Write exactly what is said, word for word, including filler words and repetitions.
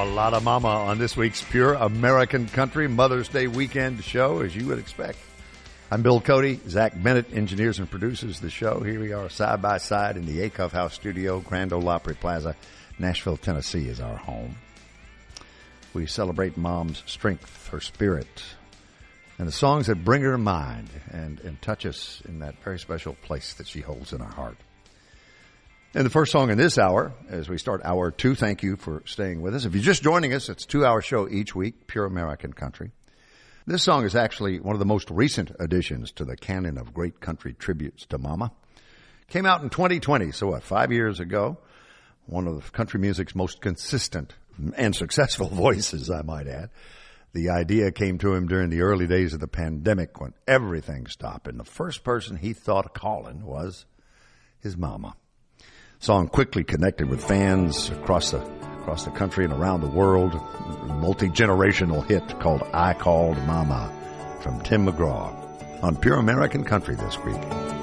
A lot of mama on this week's Pure American Country Mother's Day weekend show, as you would expect. I'm Bill Cody. Zach Bennett engineers and produces the show. Here we are side by side in the Acuff House studio. Grand Ole Opry Plaza, Nashville, Tennessee is our home. We celebrate mom's strength, her spirit, and the songs that bring her to mind and, and touch us in that very special place that she holds in our heart. And the first song in this hour, as we start hour two, thank you for staying with us. If you're just joining us, it's a two-hour show each week, Pure American Country. This song is actually one of the most recent additions to the canon of great country tributes to Mama. Came out in twenty twenty, so what, five years ago. One of country music's most consistent and successful voices, I might add. The idea came to him during the early days of the pandemic when everything stopped, and the first person he thought of calling was his mama. Song quickly connected with fans across the across the country and around the world. A multi-generational hit called I Called Mama from Tim McGraw on Pure American Country this week.